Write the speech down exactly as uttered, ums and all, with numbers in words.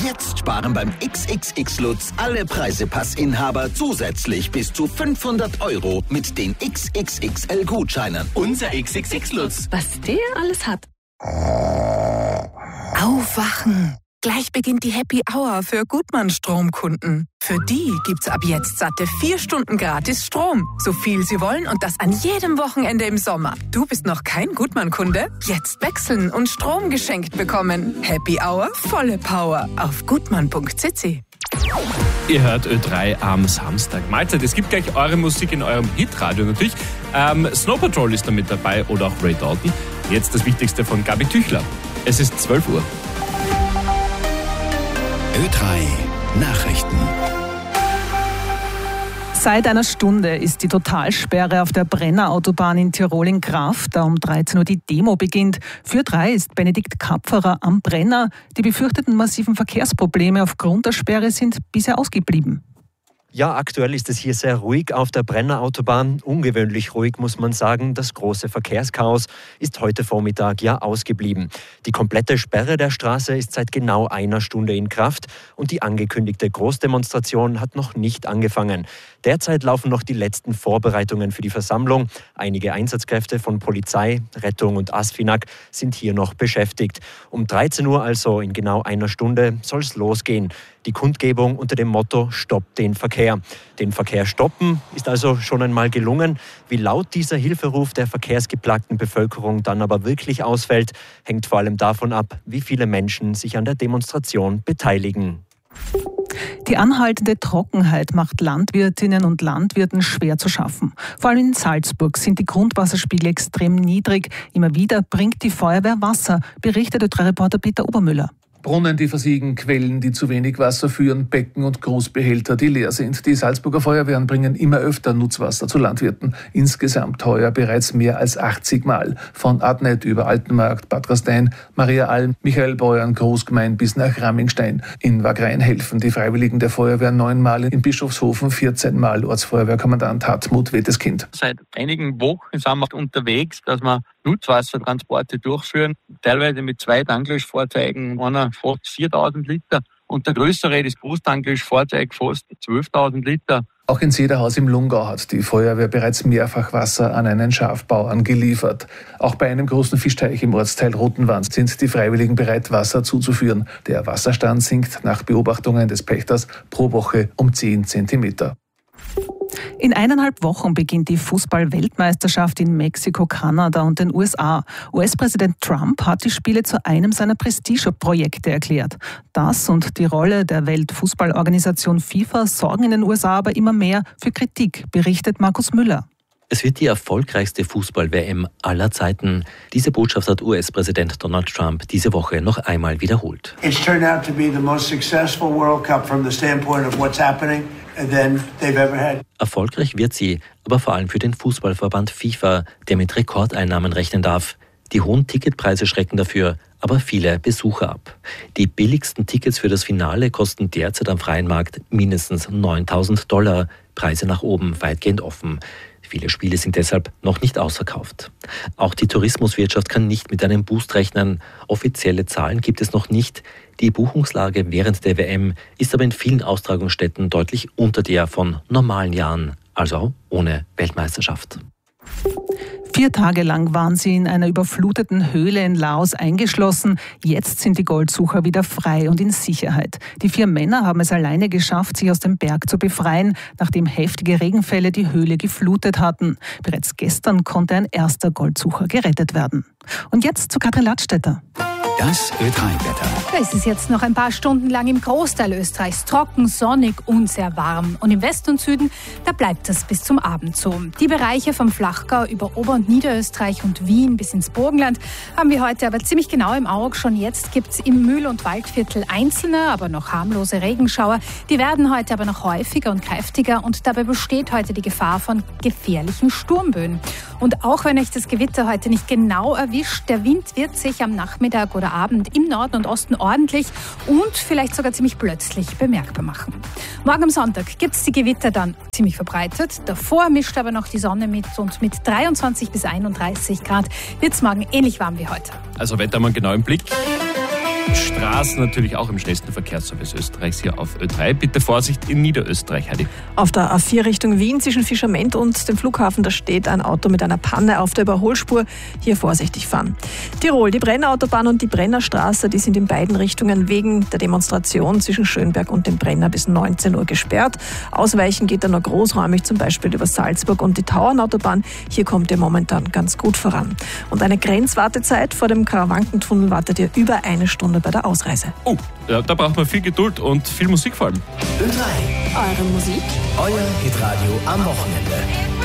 Jetzt sparen beim X X X Lutz alle Preisepass-Inhaber zusätzlich bis zu fünfhundert Euro mit den X X X L-Gutscheinen. Unser X X X Lutz. Was der alles hat. Aufwachen! Gleich beginnt die Happy Hour für Gutmann-Stromkunden. Für die gibt's ab jetzt satte vier Stunden gratis Strom. So viel Sie wollen und das an jedem Wochenende im Sommer. Du bist noch kein Gutmann-Kunde? Jetzt wechseln und Strom geschenkt bekommen. Happy Hour, volle Power auf gutmann punkt c c. Ihr hört Ö drei am Samstag. Mahlzeit, es gibt gleich eure Musik in eurem Hitradio natürlich. Ähm, Snow Patrol ist da mit dabei oder auch Ray Dalton. Jetzt das Wichtigste von Gabi Tüchler. Es ist zwölf Uhr. Ö drei Nachrichten. Seit einer Stunde ist die Totalsperre auf der Brenner Autobahn in Tirol in Kraft, da um dreizehn Uhr die Demo beginnt. Für drei ist Benedikt Kapferer am Brenner. Die befürchteten massiven Verkehrsprobleme aufgrund der Sperre sind bisher ausgeblieben. Ja, aktuell ist es hier sehr ruhig auf der Brenner Autobahn. Ungewöhnlich ruhig, muss man sagen. Das große Verkehrschaos ist heute Vormittag ja ausgeblieben. Die komplette Sperre der Straße ist seit genau einer Stunde in Kraft und die angekündigte Großdemonstration hat noch nicht angefangen. Derzeit laufen noch die letzten Vorbereitungen für die Versammlung. Einige Einsatzkräfte von Polizei, Rettung und ASFINAG sind hier noch beschäftigt. Um dreizehn Uhr, also in genau einer Stunde, soll es losgehen. Die Kundgebung unter dem Motto Stopp den Verkehr. Den Verkehr stoppen ist also schon einmal gelungen. Wie laut dieser Hilferuf der verkehrsgeplagten Bevölkerung dann aber wirklich ausfällt, hängt vor allem davon ab, wie viele Menschen sich an der Demonstration beteiligen. Die anhaltende Trockenheit macht Landwirtinnen und Landwirten schwer zu schaffen. Vor allem in Salzburg sind die Grundwasserspiegel extrem niedrig. Immer wieder bringt die Feuerwehr Wasser, berichtet Ö drei Reporter Peter Obermüller. Brunnen, die versiegen, Quellen, die zu wenig Wasser führen, Becken und Großbehälter, die leer sind. Die Salzburger Feuerwehren bringen immer öfter Nutzwasser zu Landwirten. Insgesamt heuer bereits mehr als achtzig Mal. Von Adnet über Altenmarkt, Bad Gastein, Maria Alm, Michael Beuern, Großgemein bis nach Rammingstein. In Wagrain helfen die Freiwilligen der Feuerwehr neunmal, in Bischofshofen vierzehn Mal. Ortsfeuerwehrkommandant Hartmut Weteskind. Seit einigen Wochen sind wir unterwegs, dass wir Nutzwassertransporte durchführen, teilweise mit zwei Tanklöschfahrzeugen, einer fast viertausend Liter und der größere, das Großtanklöschfahrzeug, fast zwölftausend Liter. Auch in Sederhaus im Lungau hat die Feuerwehr bereits mehrfach Wasser an einen Schafbauern geliefert. Auch bei einem großen Fischteich im Ortsteil Rotenwand sind die Freiwilligen bereit, Wasser zuzuführen. Der Wasserstand sinkt nach Beobachtungen des Pächters pro Woche um zehn Zentimeter. In eineinhalb Wochen beginnt die Fußball-Weltmeisterschaft in Mexiko, Kanada und den U S A. U S-Präsident Trump hat die Spiele zu einem seiner Prestigeprojekte erklärt. Das und die Rolle der Weltfußballorganisation FIFA sorgen in den U S A aber immer mehr für Kritik, berichtet Markus Müller. Es wird die erfolgreichste Fußball-W M aller Zeiten. Diese Botschaft hat U S-Präsident Donald Trump diese Woche noch einmal wiederholt. It's turned out to be the most successful World Cup from the standpoint of what's happening than they've ever had. Erfolgreich wird sie, aber vor allem für den Fußballverband FIFA, der mit Rekordeinnahmen rechnen darf. Die hohen Ticketpreise schrecken dafür, aber viele Besucher ab. Die billigsten Tickets für das Finale kosten derzeit am freien Markt mindestens neuntausend Dollar. Preise nach oben weitgehend offen. Viele Spiele sind deshalb noch nicht ausverkauft. Auch die Tourismuswirtschaft kann nicht mit einem Boost rechnen. Offizielle Zahlen gibt es noch nicht. Die Buchungslage während der W M ist aber in vielen Austragungsstätten deutlich unter der von normalen Jahren, also ohne Weltmeisterschaft. Vier Tage lang waren sie in einer überfluteten Höhle in Laos eingeschlossen. Jetzt sind die Goldsucher wieder frei und in Sicherheit. Die vier Männer haben es alleine geschafft, sich aus dem Berg zu befreien, nachdem heftige Regenfälle die Höhle geflutet hatten. Bereits gestern konnte ein erster Goldsucher gerettet werden. Und jetzt zu Katrin Ladstätter. Das Ö drei Wetter. Es ist jetzt noch ein paar Stunden lang im Großteil Österreichs trocken, sonnig und sehr warm. Und im Westen und Süden, da bleibt es bis zum Abend so. Die Bereiche vom Flachgau über Ober- und Niederösterreich und Wien bis ins Burgenland haben wir heute aber ziemlich genau im Auge. Schon jetzt gibt es im Mühl- und Waldviertel einzelne, aber noch harmlose Regenschauer. Die werden heute aber noch häufiger und kräftiger und dabei besteht heute die Gefahr von gefährlichen Sturmböen. Und auch wenn euch das Gewitter heute nicht genau erwischt, der Wind wird sich am Nachmittag oder Abend im Norden und Osten ordentlich und vielleicht sogar ziemlich plötzlich bemerkbar machen. Morgen am Sonntag gibt es die Gewitter dann ziemlich verbreitet. Davor mischt aber noch die Sonne mit und mit dreiundzwanzig bis einunddreißig Grad wird es morgen ähnlich warm wie heute. Also Wetter mal genau im Blick. Straßen natürlich auch im schnellsten Verkehrsservice Österreichs hier auf Ö drei. Bitte Vorsicht in Niederösterreich, Heidi. Auf der A vier Richtung Wien zwischen Fischerment und dem Flughafen, da steht ein Auto mit einer Panne auf der Überholspur. Hier vorsichtig fahren. Tirol, die Brennerautobahn und die Brennerstraße, die sind in beiden Richtungen wegen der Demonstration zwischen Schönberg und dem Brenner bis neunzehn Uhr gesperrt. Ausweichen geht dann noch großräumig, zum Beispiel über Salzburg und die Tauernautobahn. Hier kommt ihr momentan ganz gut voran. Und eine Grenzwartezeit vor dem Karawankentunnel wartet ihr über eine Stunde bei der Ausreise. Oh, ja, da braucht man viel Geduld und viel Musik vor allem. Ö drei. Eure Musik? Euer Hitradio am Wochenende.